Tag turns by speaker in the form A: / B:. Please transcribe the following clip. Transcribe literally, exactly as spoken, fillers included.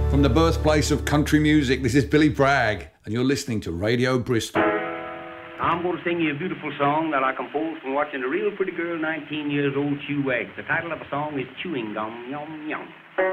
A: From the birthplace of country music, this is Billy Bragg, and you're listening to Radio Bristol.
B: I'm going to sing you a beautiful song that I composed from watching a real pretty girl, nineteen years old, chew eggs. The title of the song is Chewing Gum, Yum Yum.